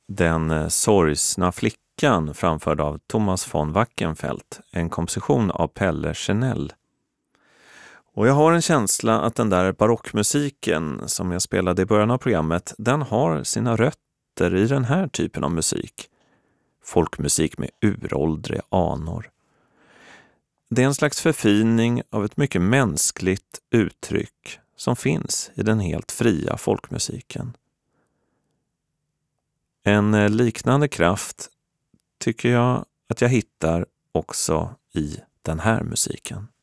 Den sorgsna flickan framförd av Thomas von Wackenfeldt, en komposition av Pelle Schenell. Och jag har en känsla att den där barockmusiken som jag spelade i början av programmet, den har sina rötter i den här typen av musik. Folkmusik med uråldriga anor. Det är en slags förfining av ett mycket mänskligt uttryck som finns i den helt fria folkmusiken. En liknande kraft tycker jag att jag hittar också i den här musiken.